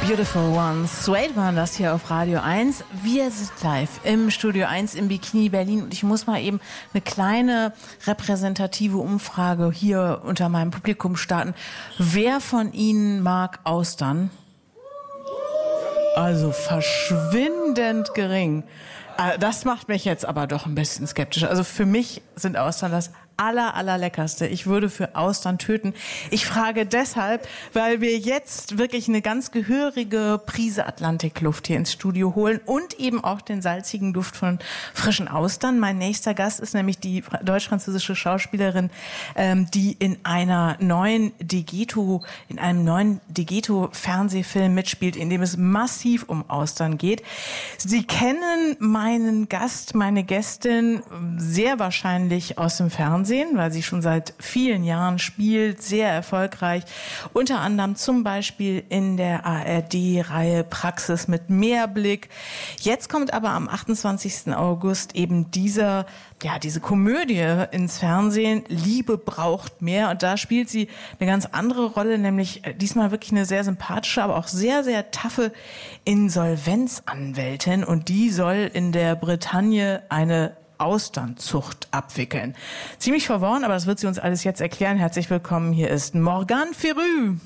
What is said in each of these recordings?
Beautiful Ones. Suede waren das hier auf Radio 1. Wir sind live im Studio 1 im Bikini Berlin und ich muss mal eben eine kleine repräsentative Umfrage hier unter meinem Publikum starten. Wer von Ihnen mag Austern? Also verschwindend gering. Das macht mich jetzt aber doch ein bisschen skeptisch. Also für mich sind Austern das allerleckerste. Ich würde für Austern töten. Ich frage deshalb, weil wir jetzt wirklich eine ganz gehörige Prise Atlantikluft hier ins Studio holen und eben auch den salzigen Duft von frischen Austern. Mein nächster Gast ist nämlich die deutsch-französische Schauspielerin, die in einem neuen Degeto-Fernsehfilm mitspielt, in dem es massiv um Austern geht. Sie kennen meinen Gast, meine Gästin sehr wahrscheinlich aus dem Fernsehen, weil sie schon seit vielen Jahren spielt, sehr erfolgreich. Unter anderem zum Beispiel in der ARD-Reihe Praxis mit Mehrblick. Jetzt kommt aber am 28. August eben diese Komödie ins Fernsehen, Liebe braucht mehr. Und da spielt sie eine ganz andere Rolle, nämlich diesmal wirklich eine sehr sympathische, aber auch sehr, sehr taffe Insolvenzanwältin. Und die soll in der Bretagne eine Austernzucht abwickeln. Ziemlich verworren, aber das wird sie uns alles jetzt erklären. Herzlich willkommen, hier ist Morgane Ferrü.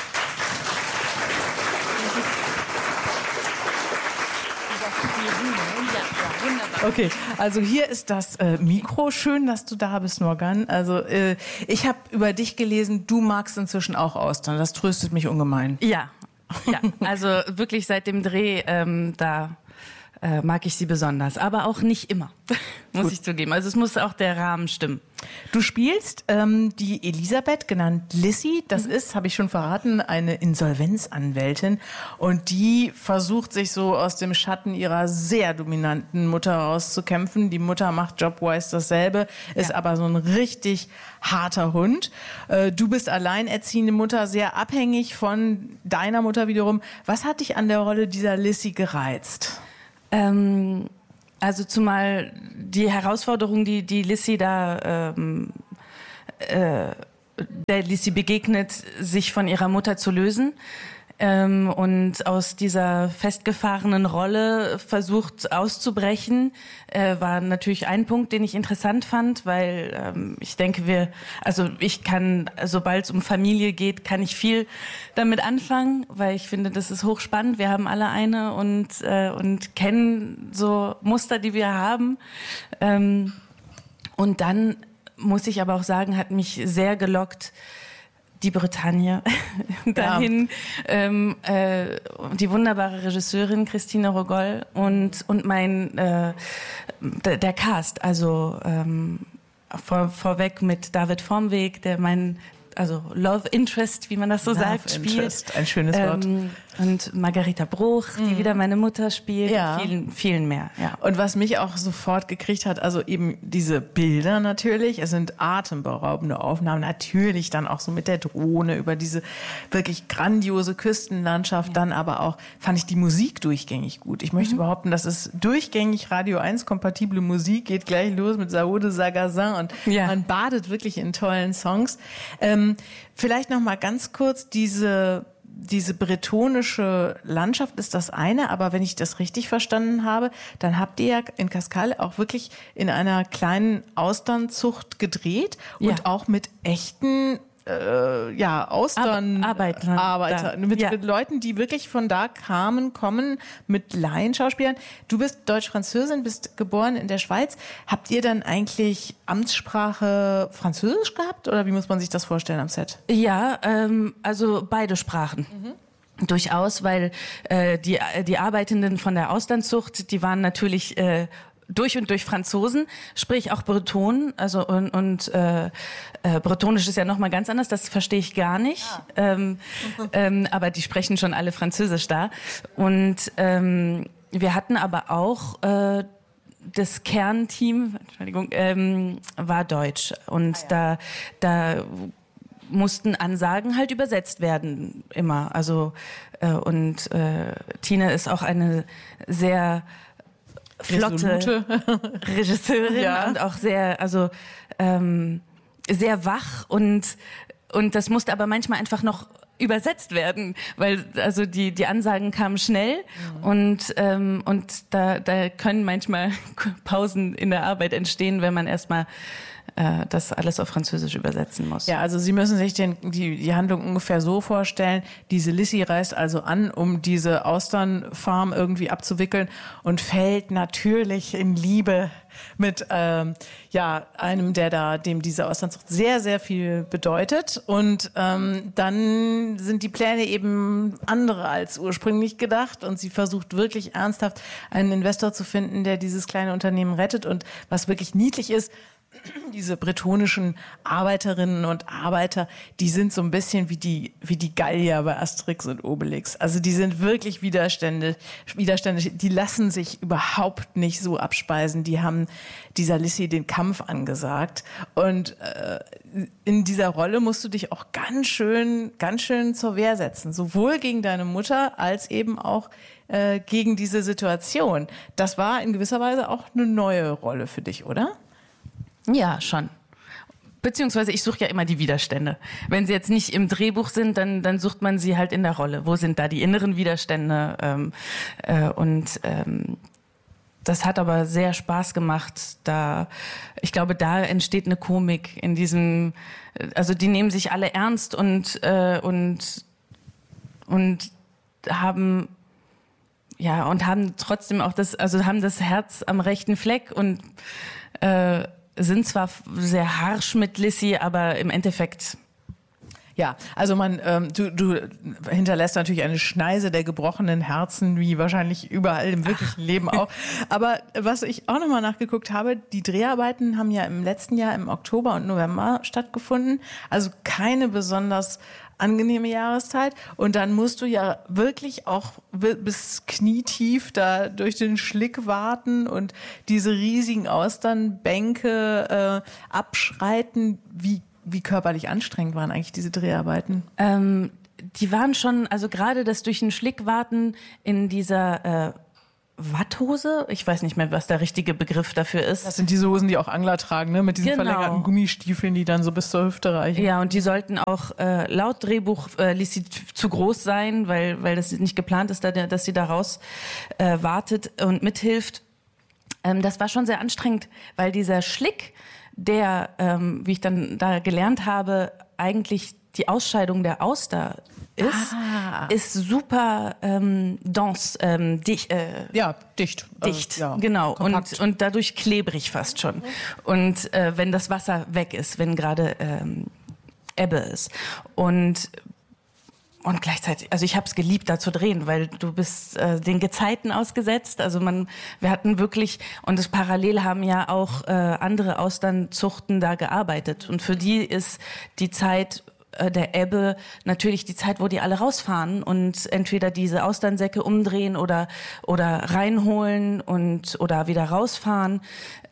Okay, also hier ist das Mikro. Schön, dass du da bist, Morgane. Also ich habe über dich gelesen, du magst inzwischen auch Austern. Das tröstet mich ungemein. Ja, also wirklich seit dem Dreh, da mag ich sie besonders, aber auch nicht immer, muss ich zugeben. Also es muss auch der Rahmen stimmen. Du spielst die Elisabeth, genannt Lissy. Das ist, habe ich schon verraten, eine Insolvenzanwältin. Und die versucht sich so aus dem Schatten ihrer sehr dominanten Mutter rauszukämpfen. Die Mutter macht jobwise dasselbe, ist aber so ein richtig harter Hund. Du bist alleinerziehende Mutter, sehr abhängig von deiner Mutter wiederum. Was hat dich an der Rolle dieser Lissy gereizt? Also zumal die Herausforderung, die Lissy da der Lissy begegnet, sich von ihrer Mutter zu lösen und aus dieser festgefahrenen Rolle versucht auszubrechen, war natürlich ein Punkt, den ich interessant fand, weil ich denke, sobald es um Familie geht, kann ich viel damit anfangen, weil ich finde, das ist hochspannend. Wir haben alle eine und kennen so Muster, die wir haben. Und dann muss ich aber auch sagen, hat mich sehr gelockt, die Bretagne dahin, die wunderbare Regisseurin Christine Rogol und der Cast, also vorweg mit David Vormweg, der Love Interest, wie man das so sagt, spielt. Ein schönes Wort. Und Margarita Bruch, die wieder meine Mutter spielt, vielen mehr. Ja. Und was mich auch sofort gekriegt hat, also eben diese Bilder natürlich, es sind atemberaubende Aufnahmen, natürlich dann auch so mit der Drohne über diese wirklich grandiose Küstenlandschaft, dann aber auch, fand ich die Musik durchgängig gut. Ich möchte behaupten, das ist durchgängig Radio 1 kompatible Musik, geht gleich los mit Saoud Sagazin und man badet wirklich in tollen Songs. Vielleicht noch mal ganz kurz, diese bretonische Landschaft ist das eine, aber wenn ich das richtig verstanden habe, dann habt ihr ja in Cascale auch wirklich in einer kleinen Austernzucht gedreht und auch mit echten Austernarbeiter, mit Leuten, die wirklich von da kommen, mit Laienschauspielern. Du bist Deutsch-Französin, bist geboren in der Schweiz. Habt ihr dann eigentlich Amtssprache Französisch gehabt oder wie muss man sich das vorstellen am Set? Ja, also beide Sprachen. Durchaus, weil die Arbeitenden von der Austernzucht, die waren natürlich durch und durch Franzosen, sprich auch Breton, also und Bretonisch ist ja noch mal ganz anders, das verstehe ich gar nicht, aber die sprechen schon alle Französisch da und wir hatten aber auch das Kernteam, war deutsch und da mussten Ansagen halt übersetzt werden immer, also und Tina ist auch eine sehr flotte Regisseurin und auch sehr, sehr wach und das musste aber manchmal einfach noch übersetzt werden, weil also die Ansagen kamen schnell und da können manchmal Pausen in der Arbeit entstehen, wenn man erstmal das alles auf Französisch übersetzen muss. Ja, also Sie müssen sich die Handlung ungefähr so vorstellen. Diese Lissy reist also an, um diese Austernfarm irgendwie abzuwickeln und fällt natürlich in Liebe mit einem, dem diese Austernzucht sehr, sehr viel bedeutet. Und dann sind die Pläne eben andere als ursprünglich gedacht. Und sie versucht wirklich ernsthaft einen Investor zu finden, der dieses kleine Unternehmen rettet. Und was wirklich niedlich ist, diese bretonischen Arbeiterinnen und Arbeiter, die sind so ein bisschen wie die Gallier bei Asterix und Obelix. Also die sind wirklich widerständig. Die lassen sich überhaupt nicht so abspeisen. Die haben dieser Lissy den Kampf angesagt. Und in dieser Rolle musst du dich auch ganz schön zur Wehr setzen. Sowohl gegen deine Mutter als eben auch gegen diese Situation. Das war in gewisser Weise auch eine neue Rolle für dich, oder? Ja, schon. Beziehungsweise ich suche ja immer die Widerstände. Wenn sie jetzt nicht im Drehbuch sind, dann sucht man sie halt in der Rolle. Wo sind da die inneren Widerstände? Das hat aber sehr Spaß gemacht. Ich glaube, da entsteht eine Komik in diesem. Also die nehmen sich alle ernst und haben trotzdem auch haben das Herz am rechten Fleck und sind zwar sehr harsch mit Lissy, aber im Endeffekt. Ja, also du hinterlässt natürlich eine Schneise der gebrochenen Herzen, wie wahrscheinlich überall im wirklichen Leben auch. Aber was ich auch nochmal nachgeguckt habe, die Dreharbeiten haben ja im letzten Jahr im Oktober und November stattgefunden. Also keine besonders angenehme Jahreszeit. Und dann musst du ja wirklich auch bis knietief da durch den Schlick warten und diese riesigen Austernbänke abschreiten. Wie körperlich anstrengend waren eigentlich diese Dreharbeiten? Die waren schon, also gerade das durch den Schlick warten in dieser Watthose, ich weiß nicht mehr, was der richtige Begriff dafür ist. Das sind diese Hosen, die auch Angler tragen, ne? Mit diesen verlängerten Gummistiefeln, die dann so bis zur Hüfte reichen. Ja, und die sollten auch laut Drehbuch Lissy zu groß sein, weil das nicht geplant ist, dass sie da raus wartet und mithilft. Das war schon sehr anstrengend, weil dieser Schlick, der, wie ich dann da gelernt habe, eigentlich die Ausscheidung der Auster ist super dense, dicht. Dicht. Genau. Und dadurch klebrig fast schon. Und wenn das Wasser weg ist, wenn gerade Ebbe ist. Und gleichzeitig, also ich habe es geliebt, da zu drehen, weil du bist den Gezeiten ausgesetzt. Also wir hatten wirklich, und das parallel haben ja auch andere Austernzuchten da gearbeitet. Und für die ist die Zeit der Ebbe natürlich die Zeit, wo die alle rausfahren und entweder diese Austernsäcke umdrehen oder reinholen oder wieder rausfahren.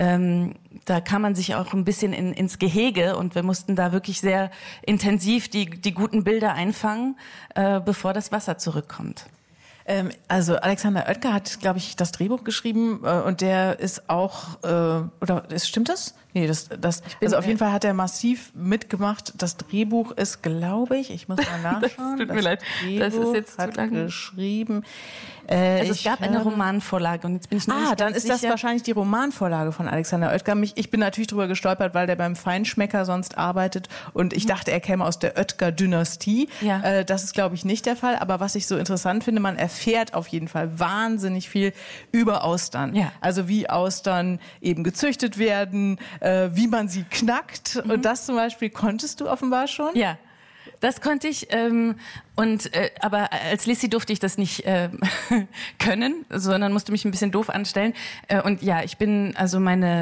Da kann man sich auch ein bisschen ins Gehege, und wir mussten da wirklich sehr intensiv die guten Bilder einfangen, bevor das Wasser zurückkommt. Also Alexander Oetker hat, glaube ich, das Drehbuch geschrieben und der ist auch, stimmt das? Nee, also auf jeden Fall hat er massiv mitgemacht. Das Drehbuch ist, glaube ich muss mal nachschauen. Das tut mir leid, das ist jetzt zu lang geschrieben. Also es gab eine Romanvorlage und jetzt bin ich nicht dann ist sicher. Das wahrscheinlich die Romanvorlage von Alexander Oetker. Ich bin natürlich drüber gestolpert, weil der beim Feinschmecker sonst arbeitet und ich dachte, er käme aus der Oetker-Dynastie. Ja. Das ist, glaube ich, nicht der Fall. Aber was ich so interessant finde, man erfährt auf jeden Fall wahnsinnig viel über Austern. Ja. Also wie Austern eben gezüchtet werden, wie man sie knackt. Und das zum Beispiel konntest du offenbar schon? Ja. Das konnte ich, aber als Lissy durfte ich das nicht können, sondern musste mich ein bisschen doof anstellen. Und ja, ich bin, also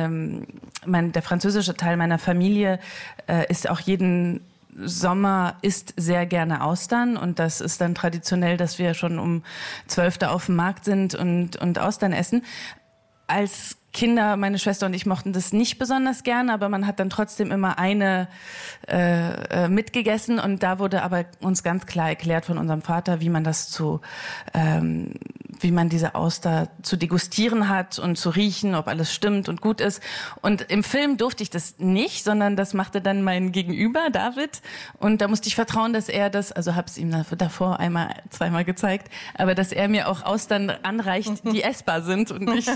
der französische Teil meiner Familie ist auch jeden Sommer isst sehr gerne Austern, und das ist dann traditionell, dass wir schon um 12 auf dem Markt sind und Austern essen. Als Kinder, meine Schwester und ich mochten das nicht besonders gern, aber man hat dann trotzdem immer eine mitgegessen, und da wurde aber uns ganz klar erklärt von unserem Vater, wie man wie man diese Auster zu degustieren hat und zu riechen, ob alles stimmt und gut ist. Und im Film durfte ich das nicht, sondern das machte dann mein Gegenüber, David. Und da musste ich vertrauen, dass er das, also habe es ihm davor zweimal gezeigt, aber dass er mir auch Austern anreicht, die essbar sind und nicht,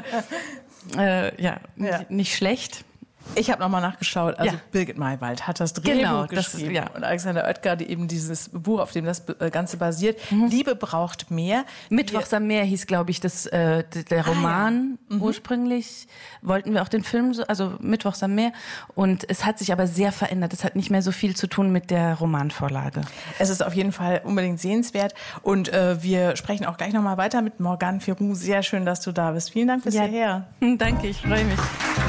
nicht schlecht. Ich habe nochmal nachgeschaut, also Birgit Maywald hat das Drehbuch geschrieben und Alexander Oetker, die eben dieses Buch, auf dem das Ganze basiert, Liebe braucht mehr. Mittwochs am Meer hieß, glaube ich, der Roman ursprünglich. Wollten wir auch den Film, also Mittwochs am Meer. Und es hat sich aber sehr verändert. Es hat nicht mehr so viel zu tun mit der Romanvorlage. Es ist auf jeden Fall unbedingt sehenswert. Und wir sprechen auch gleich nochmal weiter mit Morgane Ferrou. Sehr schön, dass du da bist. Vielen Dank bis hierher. Danke, ich freue mich.